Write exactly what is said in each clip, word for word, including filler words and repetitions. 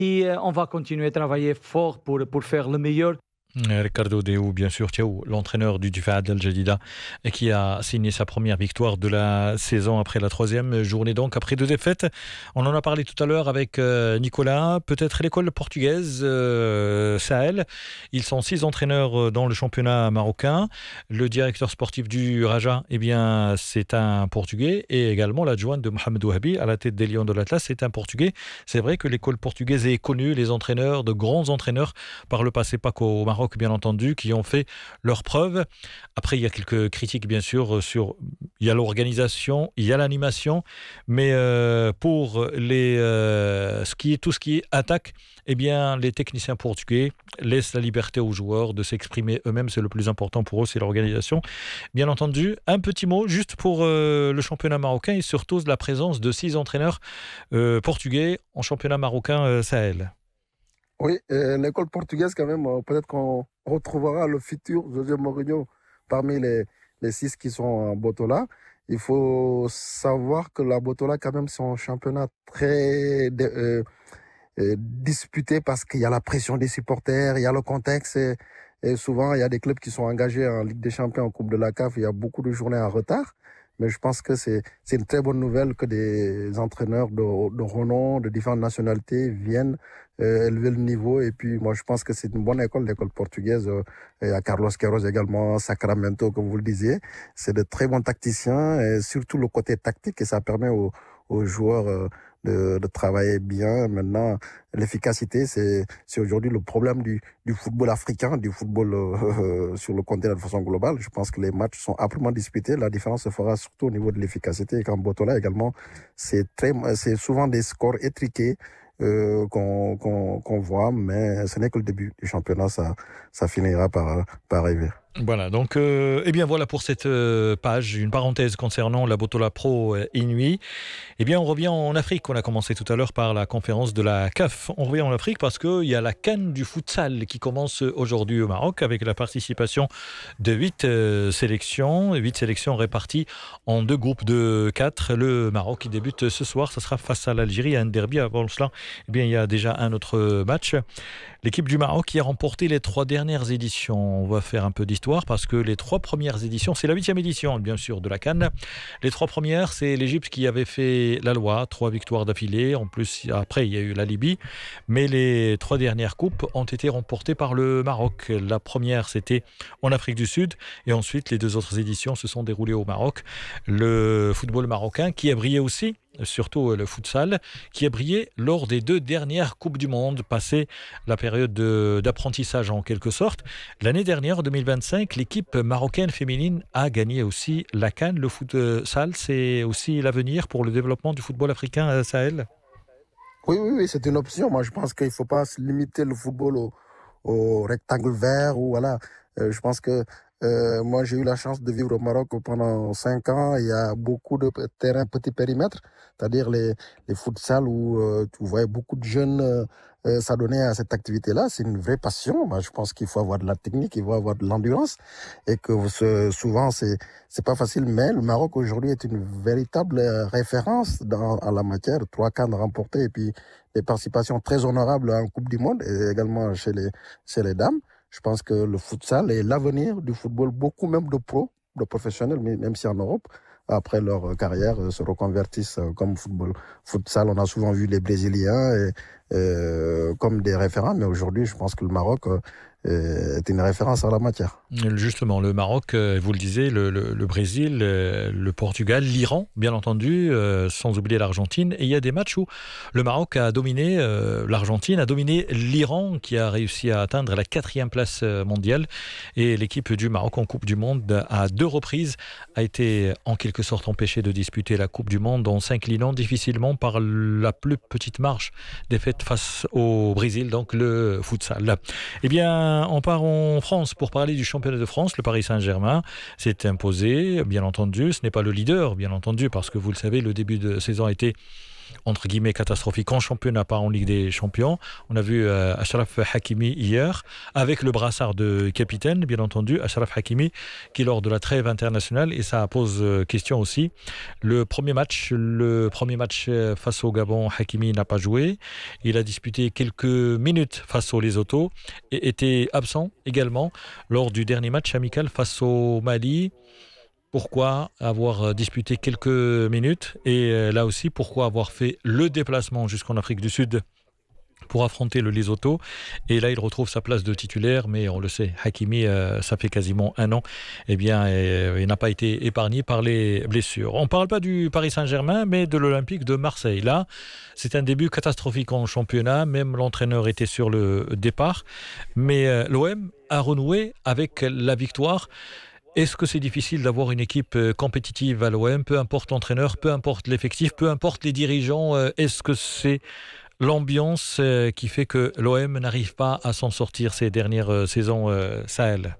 Et euh, on va continuer à travailler fort pour, pour faire le meilleur. Ricardo Déou, bien sûr, Thiaou, l'entraîneur du Difa'at Al Jadida, qui a signé sa première victoire de la saison après la troisième journée, donc après deux défaites. On en a parlé tout à l'heure avec euh, Nicolas, peut-être l'école portugaise euh, Sahel. Ils sont six entraîneurs dans le championnat marocain. Le directeur sportif du Raja, eh bien, c'est un Portugais, et également l'adjoint de Mohamed Ouahabi à la tête des Lions de l'Atlas, c'est un Portugais. C'est vrai que l'école portugaise est connue, les entraîneurs, de grands entraîneurs par le passé, pas qu'au Maroc, bien entendu, qui ont fait leurs preuves. Après, il y a quelques critiques, bien sûr, sur... Il y a l'organisation, il y a l'animation, mais euh, pour les, euh, ce qui est, tout ce qui est attaque, eh bien, les techniciens portugais laissent la liberté aux joueurs de s'exprimer eux-mêmes. C'est le plus important pour eux, c'est l'organisation. Bien entendu, un petit mot juste pour euh, le championnat marocain et surtout la présence de six entraîneurs euh, portugais en championnat marocain euh, Sahel. Oui, euh, l'école portugaise, quand même, euh, peut-être qu'on retrouvera le futur José Mourinho parmi les, les six qui sont en Botola. Il faut savoir que la Botola, quand même, c'est un championnat très euh, euh, disputé parce qu'il y a la pression des supporters, il y a le contexte. Et, et souvent, il y a des clubs qui sont engagés en Ligue des Champions, en Coupe de la C A F. Il y a beaucoup de journées en retard. Mais je pense que c'est, c'est une très bonne nouvelle que des entraîneurs de, de renom, de différentes nationalités viennent euh, élever le niveau. Et puis, moi, je pense que c'est une bonne école, l'école portugaise. Euh, il y a Carlos Queiroz également, Sacramento, comme vous le disiez. C'est de très bons tacticiens, et surtout le côté tactique, et ça permet aux, aux joueurs euh, de, de travailler bien. Maintenant, l'efficacité, c'est, c'est aujourd'hui le problème du, du football africain, du football euh, sur le continent de façon globale. Je pense que les matchs sont amplement disputés. La différence se fera surtout au niveau de l'efficacité. Et qu'en Botola également, c'est très, c'est souvent des scores étriqués euh, qu'on, qu'on, qu'on voit, mais ce n'est que le début du championnat. Ça, ça finira par, par arriver. Voilà, donc, euh, eh bien voilà pour cette euh, page, une parenthèse concernant la Botola Pro euh, Inuit. Eh bien, on revient en Afrique. On a commencé tout à l'heure par la conférence de la C A F. On revient en Afrique parce qu'il y a la CAN du futsal qui commence aujourd'hui au Maroc avec la participation de huit euh, sélections, huit sélections réparties en deux groupes de quatre. Le Maroc qui débute ce soir, ça sera face à l'Algérie, un derby. Avant cela, eh bien, il y a déjà un autre match. L'équipe du Maroc qui a remporté les trois dernières éditions. On va faire un peu d'histoire parce que les trois premières éditions, c'est la huitième édition, bien sûr, de la CAN. Les trois premières, c'est l'Égypte qui avait fait la loi, trois victoires d'affilée. En plus, après, il y a eu la Libye. Mais les trois dernières coupes ont été remportées par le Maroc. La première, c'était en Afrique du Sud. Et ensuite, les deux autres éditions se sont déroulées au Maroc. Le football marocain qui a brillé aussi, surtout le futsal, qui a brillé lors des deux dernières Coupes du Monde, passé la période de, d'apprentissage en quelque sorte. L'année dernière, en deux mille vingt-cinq, l'équipe marocaine féminine a gagné aussi la CAN. Le futsal, c'est aussi l'avenir pour le développement du football africain à Sahel. Oui, oui, oui, c'est une option. Moi, je pense qu'il ne faut pas se limiter le football au, au rectangle vert. Ou voilà. Euh, je pense que Euh, moi, j'ai eu la chance de vivre au Maroc pendant cinq ans. Il y a beaucoup de terrains petit périmètre, c'est-à-dire les, les futsal où euh, tu voyais beaucoup de jeunes euh, euh, s'adonner à cette activité-là. C'est une vraie passion. Moi, je pense qu'il faut avoir de la technique, il faut avoir de l'endurance, et que ce, souvent c'est c'est pas facile. Mais le Maroc aujourd'hui est une véritable référence dans en la matière. Trois CAN remportés et puis des participations très honorables en Coupe du Monde et également chez les chez les dames. Je pense que le futsal est l'avenir du football, beaucoup même de pros, de professionnels, même si en Europe, après leur carrière, se reconvertissent comme football. Futsal, on a souvent vu les Brésiliens et, euh, comme des référents, mais aujourd'hui, je pense que le Maroc euh, est une référence en la matière. Justement, le Maroc, vous le disiez, le, le, le Brésil, le Portugal, l'Iran, bien entendu, euh, sans oublier l'Argentine. Et il y a des matchs où le Maroc a dominé, euh, l'Argentine a dominé l'Iran, qui a réussi à atteindre la quatrième place mondiale. Et l'équipe du Maroc en Coupe du Monde, à deux reprises, a été en quelque sorte empêchée de disputer la Coupe du Monde en s'inclinant difficilement par la plus petite marge défaite face au Brésil, donc le futsal. Eh bien, on part en France pour parler du championnat de France. Le Paris Saint-Germain s'est imposé, bien entendu. Ce n'est pas le leader, bien entendu, parce que vous le savez, le début de saison a été entre guillemets catastrophique en championnat, pas en Ligue des Champions. On a vu euh, Achraf Hakimi hier, avec le brassard de capitaine, bien entendu. Achraf Hakimi, qui lors de la trêve internationale, et ça pose euh, question aussi, le premier match, le premier match face au Gabon, Hakimi n'a pas joué. Il a disputé quelques minutes face au Lesotho et était absent également lors du dernier match amical face au Mali. Pourquoi avoir disputé quelques minutes et là aussi, pourquoi avoir fait le déplacement jusqu'en Afrique du Sud pour affronter le Lesotho. Et là, il retrouve sa place de titulaire, mais on le sait, Hakimi, euh, ça fait quasiment un an, eh bien, euh, il n'a pas été épargné par les blessures. On ne parle pas du Paris Saint-Germain, mais de l'Olympique de Marseille. Là, c'est un début catastrophique en championnat, même l'entraîneur était sur le départ, mais euh, l'O M a renoué avec la victoire. Est-ce que c'est difficile d'avoir une équipe compétitive à l'O M, peu importe l'entraîneur, peu importe l'effectif, peu importe les dirigeants, est-ce que c'est l'ambiance qui fait que l'O M n'arrive pas à s'en sortir ces dernières saisons, Sahel?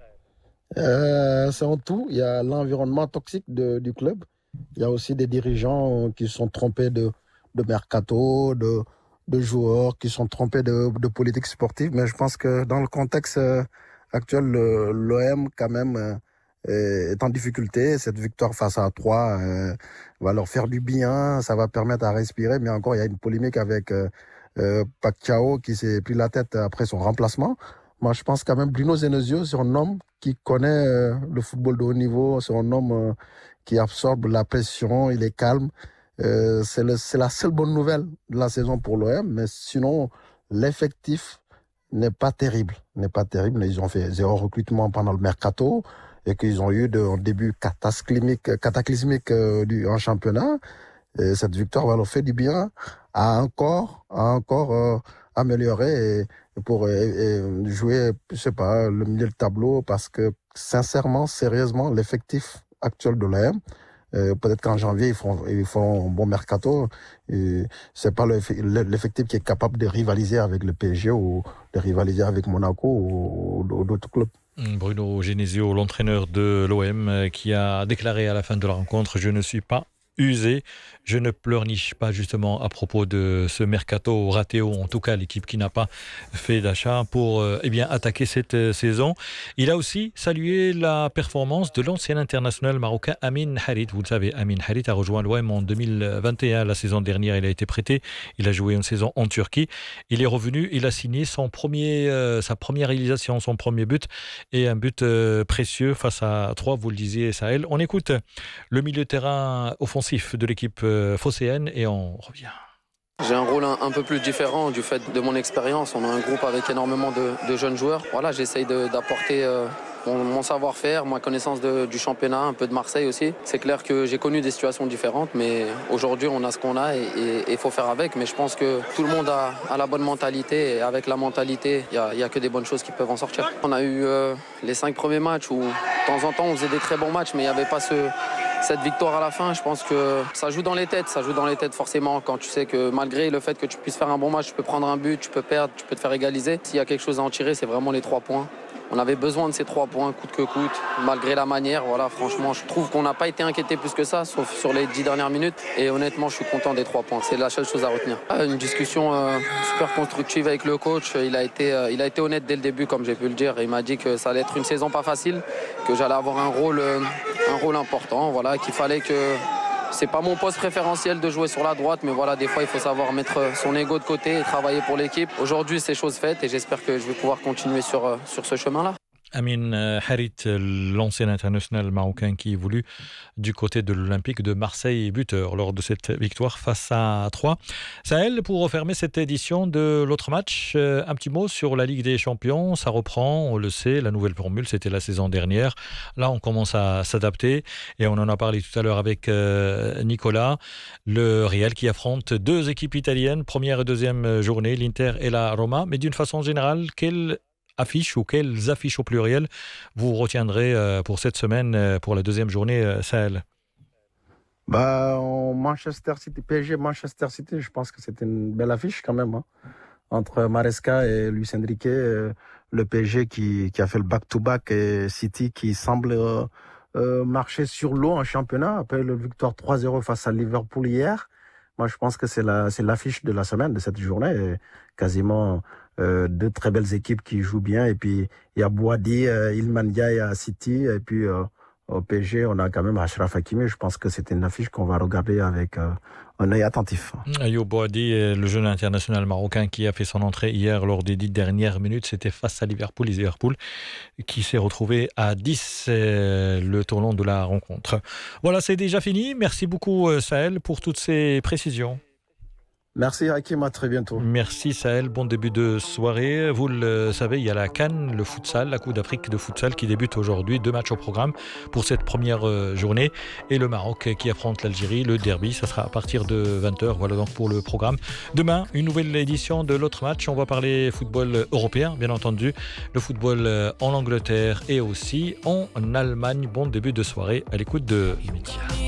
Euh, c'est en tout. Il y a l'environnement toxique de, du club. Il y a aussi des dirigeants qui sont trompés de, de mercato, de, de joueurs qui sont trompés de, de politique sportive. Mais je pense que dans le contexte actuel, l'O M quand même est en difficulté. Cette victoire face à Troyes euh, va leur faire du bien, ça va permettre à respirer. Mais encore, il y a une polémique avec euh, euh, Pacquiao qui s'est pris la tête après son remplacement. Moi, je pense quand même Bruno Genesio, c'est un homme qui connaît euh, le football de haut niveau, c'est un homme euh, qui absorbe la pression, il est calme. Euh, c'est, le, c'est la seule bonne nouvelle de la saison pour l'O M, mais sinon, l'effectif n'est pas terrible, n'est pas terrible. Ils ont fait zéro recrutement pendant le mercato et qu'ils ont eu de, un début cataclysmique, cataclysmique euh, du, en championnat. Et cette victoire va leur faire du bien à encore, à encore euh, améliorer et, et pour et, et jouer, je sais pas, le milieu de tableau parce que sincèrement, sérieusement, l'effectif actuel de l'O M, Euh, peut-être qu'en janvier, ils font, ils font un bon mercato. Et c'est pas l'effectif qui est capable de rivaliser avec le P S G ou de rivaliser avec Monaco ou, ou d'autres clubs. Bruno Genesio, l'entraîneur de l'O M, qui a déclaré à la fin de la rencontre « Je ne suis pas usé, je ne pleurniche pas justement à propos de ce mercato raté, ou en tout cas l'équipe qui n'a pas fait d'achat pour euh, eh bien, attaquer cette euh, saison. Il a aussi salué la performance de l'ancien international marocain Amin Harit. Vous le savez, Amin Harit a rejoint l'O M en deux mille vingt et un. La saison dernière, il a été prêté. Il a joué une saison en Turquie. Il est revenu, il a signé son premier, euh, sa première réalisation, son premier but, et un but euh, précieux face à Troyes, vous le disiez, Sahel. On écoute le milieu de terrain offensif de l'équipe phocéenne et on revient. J'ai un rôle un, un peu plus différent du fait de mon expérience. On a un groupe avec énormément de, de jeunes joueurs. Voilà, j'essaye de, d'apporter euh, mon, mon savoir-faire, ma connaissance de, du championnat, un peu de Marseille aussi. C'est clair que j'ai connu des situations différentes, mais aujourd'hui on a ce qu'on a et il faut faire avec. Mais je pense que tout le monde a, a la bonne mentalité et avec la mentalité, il n'y a, a que des bonnes choses qui peuvent en sortir. On a eu euh, les cinq premiers matchs où de temps en temps on faisait des très bons matchs, mais il n'y avait pas ce... Cette victoire à la fin, je pense que ça joue dans les têtes, ça joue dans les têtes forcément quand tu sais que malgré le fait que tu puisses faire un bon match, tu peux prendre un but, tu peux perdre, tu peux te faire égaliser. S'il y a quelque chose à en tirer, c'est vraiment les trois points. On avait besoin de ces trois points, coûte que coûte, malgré la manière. Voilà, franchement, je trouve qu'on n'a pas été inquiété plus que ça, sauf sur les dix dernières minutes. Et honnêtement, je suis content des trois points. C'est la seule chose à retenir. Une discussion euh, super constructive avec le coach. Il a été, euh, il a été honnête dès le début, comme j'ai pu le dire. Il m'a dit que ça allait être une saison pas facile, que j'allais avoir un rôle, euh, un rôle important. Voilà, qu'il fallait que c'est pas mon poste préférentiel de jouer sur la droite, mais voilà, des fois, il faut savoir mettre son ego de côté et travailler pour l'équipe. Aujourd'hui, c'est chose faite et j'espère que je vais pouvoir continuer sur, sur ce chemin-là. Amin Harit, l'ancien international marocain qui évolue du côté de l'Olympique de Marseille, buteur lors de cette victoire face à Troyes. Sahel, pour refermer cette édition de l'autre match, un petit mot sur la Ligue des Champions. Ça reprend, on le sait, la nouvelle formule, c'était la saison dernière. Là, on commence à s'adapter et on en a parlé tout à l'heure avec Nicolas. Le Real qui affronte deux équipes italiennes, première et deuxième journée, l'Inter et la Roma. Mais d'une façon générale, quelle affiches ou quelles affiches au pluriel vous retiendrez pour cette semaine, pour la deuxième journée, Sahel? Bah, Manchester City, P S G, Manchester City, je pense que c'était une belle affiche quand même, hein. Entre Maresca et Luis Enrique, euh, le P S G qui, qui a fait le back-to-back et City qui semble euh, euh, marcher sur l'eau en championnat après la victoire trois zéro face à Liverpool hier. Moi, je pense que c'est la, c'est l'affiche de la semaine, de cette journée. Et quasiment euh, deux très belles équipes qui jouent bien. Et puis, il y a Boadi, euh, Iliman Ndiaye à City. Et puis, euh, au P S G, on a quand même Achraf Hakimi. Je pense que c'est une affiche qu'on va regarder avec euh, un œil attentif. Ayoub Boadi, le jeune international marocain qui a fait son entrée hier lors des dix dernières minutes, c'était face à Liverpool. Les Liverpool qui s'est retrouvé à dix euh, le tournant de la rencontre. Voilà, c'est déjà fini. Merci beaucoup Sahel pour toutes ces précisions. Merci Hakim, à très bientôt. Merci Sahel, bon début de soirée. Vous le savez, il y a la CAN, le futsal, la Coupe d'Afrique de futsal qui débute aujourd'hui. Deux matchs au programme pour cette première journée. Et le Maroc qui affronte l'Algérie, le derby, ça sera à partir de vingt heures. Voilà donc pour le programme. Demain, une nouvelle édition de l'autre match. On va parler football européen, bien entendu. Le football en Angleterre et aussi en Allemagne. Bon début de soirée à l'écoute de Média.